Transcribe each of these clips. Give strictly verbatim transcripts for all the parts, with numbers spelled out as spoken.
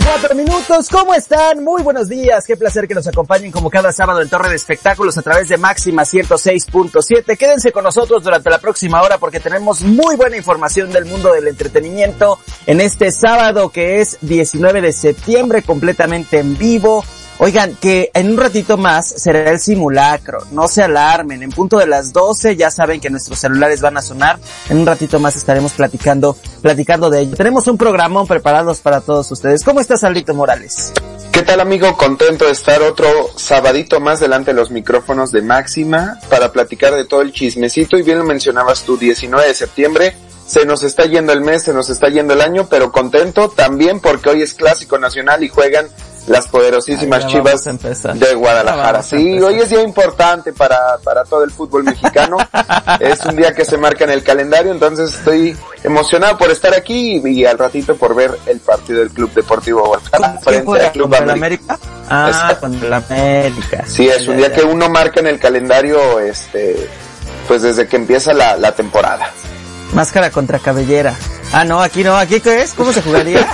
Cuatro minutos, ¿cómo están? Muy buenos días, qué placer que nos acompañen como cada sábado en Torre de Espectáculos a través de Máxima ciento seis punto siete. Quédense con nosotros durante la próxima hora porque tenemos muy buena información del mundo del entretenimiento en este sábado que es diecinueve de septiembre, completamente en vivo. Oigan, que en un ratito más será el simulacro, no se alarmen, en punto de las doce ya saben que nuestros celulares van a sonar, en un ratito más estaremos platicando, platicando de ello. Tenemos un programón preparados para todos ustedes. ¿Cómo estás, Aldito Morales? ¿Qué tal, amigo? Contento de estar otro sabadito más delante de los micrófonos de Máxima para platicar de todo el chismecito, y bien lo mencionabas tú, diecinueve de septiembre, se nos está yendo el mes, se nos está yendo el año, pero contento también porque hoy es Clásico Nacional y juegan las poderosísimas Ay, Chivas de Guadalajara. Sí, hoy es día importante para para todo el fútbol mexicano. Es un día que se marca en el calendario, entonces estoy emocionado por estar aquí y, y al ratito por ver el partido del Club Deportivo Guadalajara frente al Club América. América. Ah, con el América. Sí, es un día que uno marca en el calendario, este, pues desde que empieza la, la temporada. Máscara contra cabellera. Ah, no, aquí no, ¿aquí qué es? ¿Cómo se jugaría?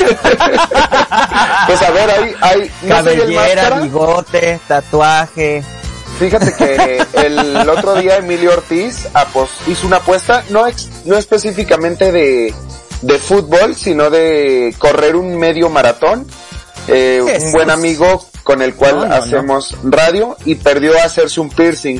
Pues a ver, ahí, ahí, no cabellera, bigote, tatuaje. Fíjate que el otro día Emilio Ortiz apos, hizo una apuesta, no ex, no específicamente de, de fútbol, sino de correr un medio maratón. Eh, un buen amigo con el cual no, no, hacemos no. radio, y perdió a hacerse un piercing.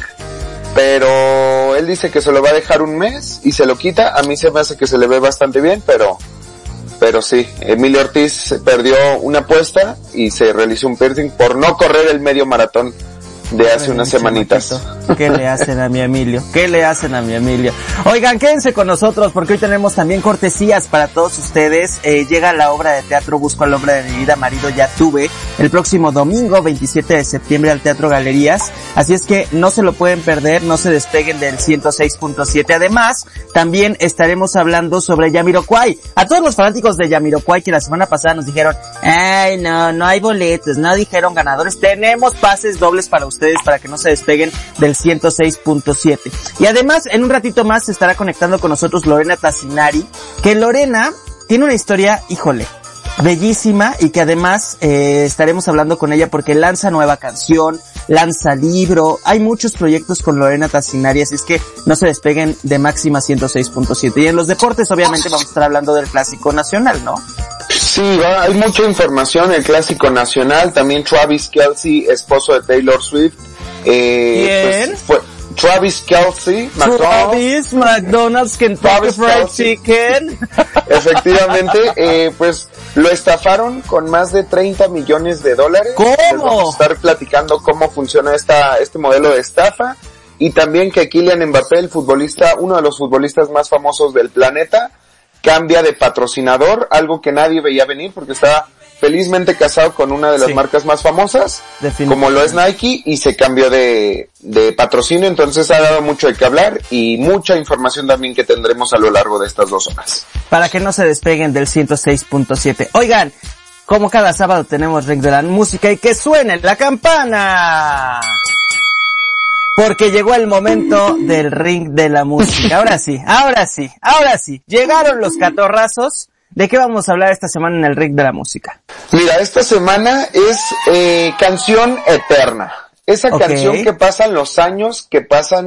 Pero él dice que se lo va a dejar un mes y se lo quita. A mí se me hace que se le ve bastante bien, pero pero sí, Emilio Ortiz perdió una apuesta y se realizó un piercing por no correr el medio maratón de hace unas semanitas. ¿Qué le hacen a mi Emilio? ¿Qué le hacen a mi Emilio? Oigan, quédense con nosotros porque hoy tenemos también cortesías para todos ustedes. Eh, llega la obra de teatro Busco al hombre de mi vida, marido ya tuve, el próximo domingo veintisiete de septiembre al Teatro Galerías. Así es que no se lo pueden perder, no se despeguen del ciento seis punto siete. Además, también estaremos hablando sobre Jamiroquai. A todos los fanáticos de Jamiroquai que la semana pasada nos dijeron, ay, no, no hay boletos, no dijeron ganadores. Tenemos pases dobles para ustedes para que no se despeguen del ciento seis punto siete. Y además, en un ratito más se estará conectando con nosotros Lorena Tassinari, que Lorena tiene una historia, híjole, bellísima, y que además eh, estaremos hablando con ella porque lanza nueva canción, lanza libro, hay muchos proyectos con Lorena Tassinari, así es que no se despeguen de Máxima ciento seis punto siete. Y en los deportes obviamente vamos a estar hablando del Clásico Nacional, ¿no? Sí, va, hay mucha información, el Clásico Nacional, también Travis Kelce, esposo de Taylor Swift. Eh, ¿Quién? Pues, fue Travis Kelce, Travis, McDonald's, Kentucky Fried Chicken. Efectivamente, eh, pues lo estafaron con más de treinta millones de dólares. ¿Cómo? Les vamos a estar platicando cómo funciona esta este modelo de estafa, y también que Kylian Mbappé, el futbolista, uno de los futbolistas más famosos del planeta, cambia de patrocinador, algo que nadie veía venir porque estaba felizmente casado con una de las sí. marcas más famosas, como lo es Nike, y se cambió de, de patrocinio. Entonces ha dado mucho de qué hablar y mucha información también que tendremos a lo largo de estas dos horas. Para que no se despeguen del ciento seis punto siete. Oigan, como cada sábado tenemos Ring de la Música, y que suene la campana, porque llegó el momento del Ring de la Música. Ahora sí, ahora sí, ahora sí. Llegaron los catorrazos. ¿De qué vamos a hablar esta semana en el Ring de la Música? Mira, esta semana es eh, Canción Eterna. Esa okay. canción que pasan los años, que pasan